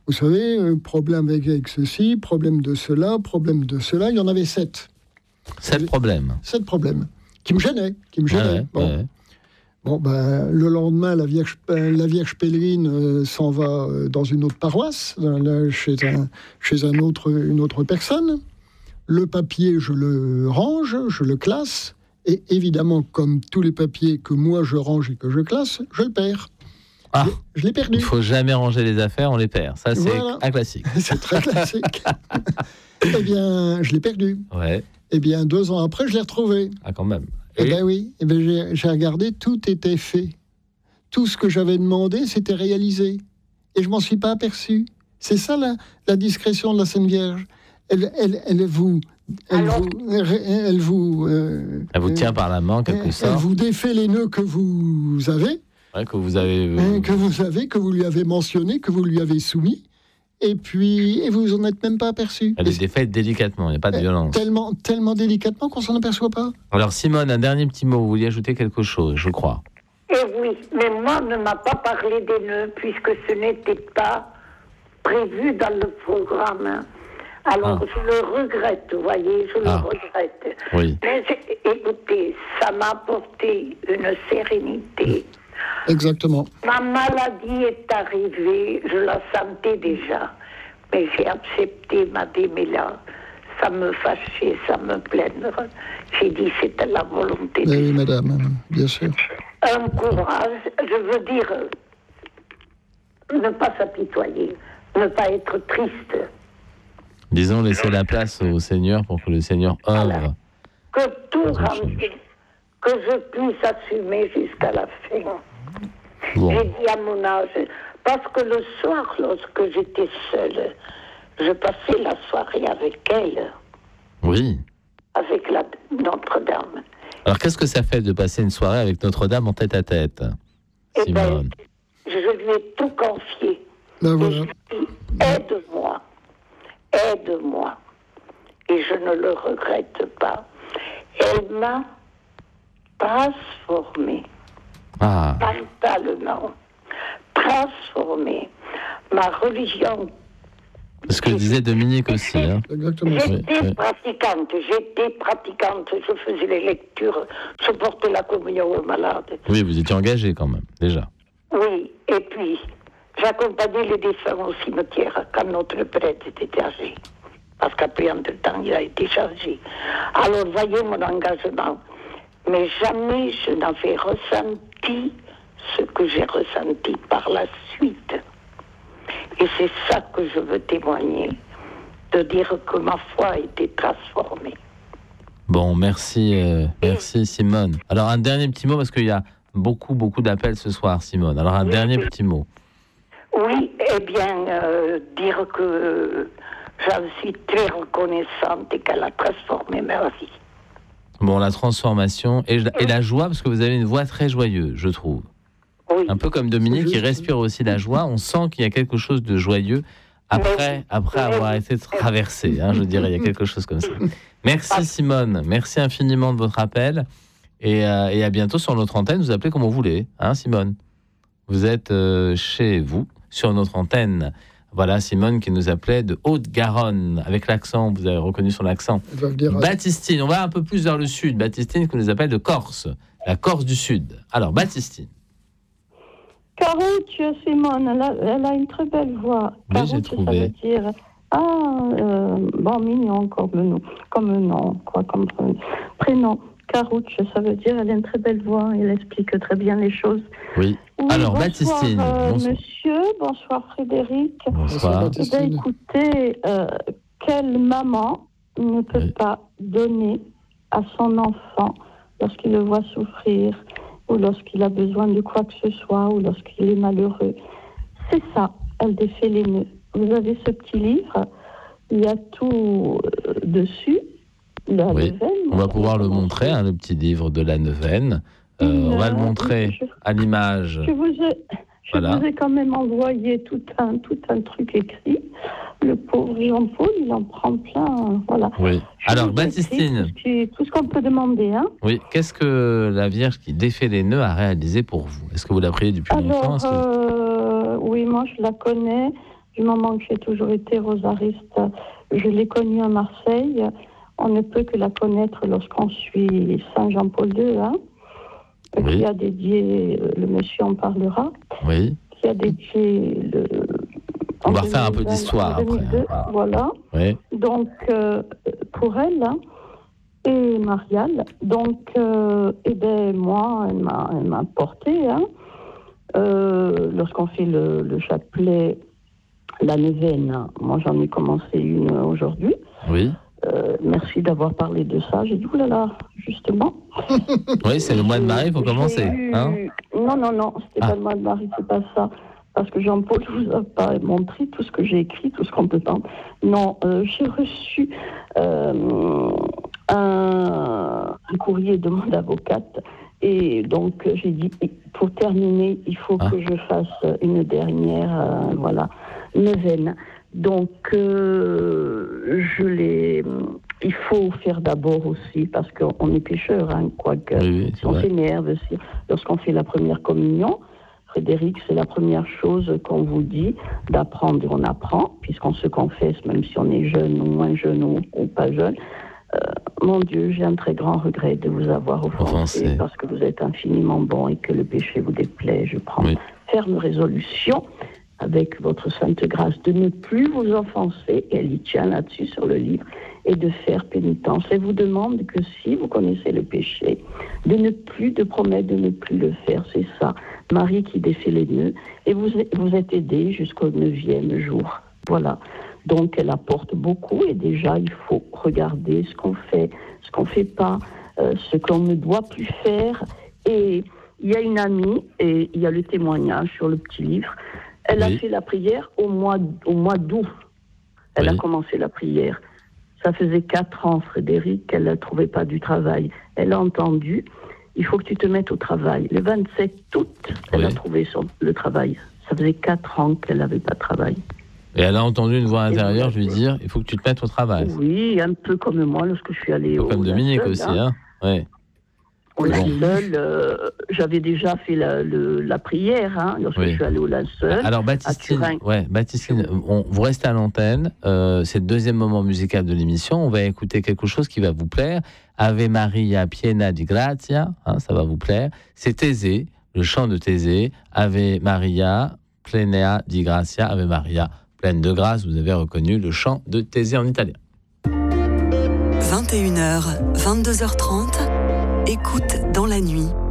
vous savez, problème avec ceci, problème de cela, il y en avait 7. 7 problèmes. 7 problèmes qui me gênaient. Ouais. Bon, le lendemain, la Vierge pèlerine s'en va dans une autre paroisse, chez une autre personne. Le papier, je le range, je le classe, et évidemment, comme tous les papiers que moi je range et que je classe, je le perds. Je l'ai perdu. Il ne faut jamais ranger les affaires, on les perd. Ça, c'est un classique. C'est très classique. Eh bien, je l'ai perdu. Ouais. Eh bien, 2 ans après, je l'ai retrouvé. Ah, quand même. Eh bien oui, j'ai regardé, tout était fait. Tout ce que j'avais demandé, c'était réalisé. Et je ne m'en suis pas aperçu. C'est ça la discrétion de la Sainte Vierge. Elle vous tient par la main, en quelque sorte. Elle vous défait les nœuds que vous avez. Ouais, que vous lui avez mentionné, que vous lui avez soumis. Et vous en êtes même pas aperçu. Elle est défaite délicatement, il n'y a pas de violence. Tellement délicatement qu'on s'en aperçoit pas. Alors Simone, un dernier petit mot, vous vouliez ajouter quelque chose, je crois. Eh oui, mais moi, on ne m'a pas parlé des nœuds, puisque ce n'était pas prévu dans le programme. Alors, je le regrette, vous voyez, je le regrette. Oui. Mais écoutez, ça m'a apporté une sérénité. Exactement. Ma maladie est arrivée, je la sentais déjà, mais j'ai accepté ma démêlance. Ça me fâchait, ça me plaindre. J'ai dit, c'était la volonté de Dieu. Oui, madame, bien sûr. Un courage, je veux dire, ne pas s'apitoyer, ne pas être triste. Disons, laisser la place au Seigneur pour que le Seigneur œuvre. Voilà. Que tout rentre, que je puisse assumer jusqu'à la fin. Bon. J'ai dit à mon âge, parce que le soir, lorsque j'étais seule, je passais la soirée avec elle. Oui. Avec Notre-Dame. Alors, qu'est-ce que ça fait de passer une soirée avec Notre-Dame en tête-à-tête, Simone? Je lui ai tout confié. Voilà. Et je lui ai dit, aide-moi. Et je ne le regrette pas. Elle m'a transformée. Mentalement. Transformée. Ma religion. C'est ce que disait Dominique aussi. Hein. Exactement. J'étais pratiquante. Je faisais les lectures. Je portais la communion aux malades. Oui, vous étiez engagée quand même, déjà. Oui, et puis, j'accompagnais les défunts au cimetière quand notre prêtre était âgé. Parce qu'après, entre-temps, il a été chargé. Alors, voyez mon engagement. Mais jamais je n'avais ressenti ce que j'ai ressenti par la suite. Et c'est ça que je veux témoigner, de dire que ma foi a été transformée. Bon, merci Simone. Alors, un dernier petit mot, parce qu'il y a beaucoup d'appels ce soir, Simone. Alors, un dernier petit mot. Oui, eh bien, dire que j'en suis très reconnaissante et qu'elle a transformé ma vie. Bon, la transformation et la joie, parce que vous avez une voix très joyeuse, je trouve. Oui. Un peu comme Dominique, qui respire aussi la joie. On sent qu'il y a quelque chose de joyeux après avoir été traversé. Je dirais, il y a quelque chose comme ça. Merci Simone, merci infiniment de votre appel. Et à bientôt sur notre antenne. Vous appelez comme vous voulez, Simone. Vous êtes chez vous, sur notre antenne. Voilà, Simone qui nous appelait de Haute-Garonne, avec l'accent, vous avez reconnu son accent. Baptistine, on va un peu plus vers le sud. Baptistine qui nous appelle de Corse, la Corse du Sud. Alors, Baptistine. Caruccio, Simone, elle a une très belle voix. Oui, j'ai trouvé. Ça veut dire, mignon comme prénom. Caruccio, ça veut dire, elle a une très belle voix, elle explique très bien les choses. Oui. Alors, bonsoir, Baptistine. Bonsoir. Monsieur, bonsoir Frédéric. Bonsoir. Écoutez, quelle maman ne peut pas donner à son enfant lorsqu'il le voit souffrir, ou lorsqu'il a besoin de quoi que ce soit, ou lorsqu'il est malheureux. C'est ça, elle défait les nœuds. Vous avez ce petit livre, il y a tout dessus. Neuvaine, on va pouvoir le montrer, le petit livre de la neuvaine. On va le montrer à l'image. Je vous ai quand même envoyé tout un truc écrit. Le pauvre Jean-Paul, il en prend plein. Voilà. Oui. Alors, Baptistine. Tout ce qu'on peut demander. Oui. Qu'est-ce que la Vierge qui défait les nœuds a réalisé pour vous? Est-ce que vous la priez depuis longtemps? Oui, moi je la connais. du moment que j'ai toujours été rosariste. Je l'ai connue à Marseille. On ne peut que la connaître lorsqu'on suit Saint Jean-Paul II, qui a dédié, le monsieur en parlera, qui a dédié on va refaire un peu d'histoire après. Voilà. Oui. Donc, pour elle, et Mariale, donc, moi, elle m'a porté, lorsqu'on fait le chapelet, la neuvaine, moi j'en ai commencé une aujourd'hui. Oui. Merci d'avoir parlé de ça. J'ai dit, oulala, justement. Oui, c'est le mois de Marie, il faut commencer. Non, c'était pas le mois de Marie, c'est pas ça. Parce que Jean-Paul ne vous a pas montré tout ce que j'ai écrit, tout ce qu'on peut entendre. Non, j'ai reçu un courrier de mon avocate. Et donc, j'ai dit, pour terminer, il faut que je fasse une dernière, neuvaine. Donc, il faut faire d'abord aussi, parce qu'on est pécheur, quoique, si on s'énerve, lorsqu'on fait la première communion, Frédéric, c'est la première chose qu'on vous dit, d'apprendre, on apprend, puisqu'on se confesse, même si on est jeune ou moins jeune ou pas jeune. Mon Dieu, j'ai un très grand regret de vous avoir offensé, parce que vous êtes infiniment bon et que le péché vous déplaît. Je prends ferme résolution, avec votre sainte grâce, de ne plus vous offenser, et elle y tient là-dessus sur le livre, et de faire pénitence. Elle vous demande que si vous connaissez le péché, de promettre de ne plus le faire, c'est ça. Marie qui défait les nœuds, et vous êtes aidé jusqu'au 9e jour. Voilà. Donc elle apporte beaucoup, et déjà il faut regarder ce qu'on fait pas, ce qu'on ne doit plus faire. Et il y a une amie, et il y a le témoignage sur le petit livre. Elle a fait la prière au mois d'août. Elle a commencé la prière. Ça faisait 4 ans, Frédéric, qu'elle ne trouvait pas du travail. Elle a entendu, il faut que tu te mettes au travail. Le 27 août, elle a trouvé le travail. Ça faisait 4 ans qu'elle n'avait pas de travail. Et elle a entendu une voix intérieure lui dire, il faut que tu te mettes au travail. Oui, un peu comme moi lorsque je suis allée au... Comme Dominique aussi, Oui. Au linceul, j'avais déjà fait la prière lorsque je suis allée au linceul. Alors Baptistine, vous restez à l'antenne, c'est le deuxième moment musical de l'émission, on va écouter quelque chose qui va vous plaire. Ave Maria piena di grazia, ça va vous plaire. C'est Thésée, le chant de Thésée, Ave Maria plena di grazia, Ave Maria pleine de grâce, vous avez reconnu le chant de Thésée en italien. 21h, 22h30, écoute dans la nuit.